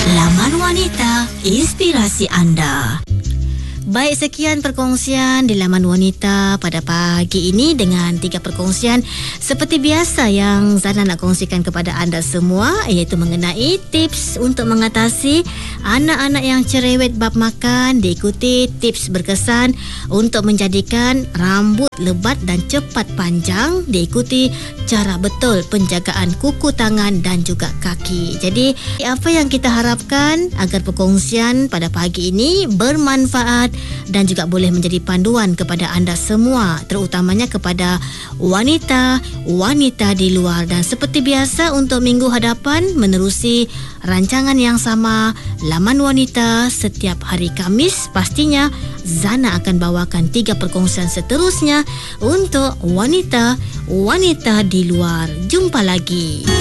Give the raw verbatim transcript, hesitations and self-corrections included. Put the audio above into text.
Laman Wanita, inspirasi anda. Baik, sekian perkongsian di Laman Wanita pada pagi ini dengan tiga perkongsian seperti biasa yang Zana nak kongsikan kepada anda semua, iaitu mengenai tips untuk mengatasi anak-anak yang cerewet bab makan, diikuti tips berkesan untuk menjadikan rambut lebat dan cepat panjang, diikuti cara betul penjagaan kuku tangan dan juga kaki. Jadi apa yang kita harapkan agar perkongsian pada pagi ini bermanfaat dan juga boleh menjadi panduan kepada anda semua, terutamanya kepada wanita-wanita di luar. Dan seperti biasa untuk minggu hadapan menerusi rancangan yang sama, Laman Wanita, setiap hari Khamis pastinya Zana akan bawakan tiga perkongsian seterusnya untuk wanita-wanita di luar. Jumpa lagi.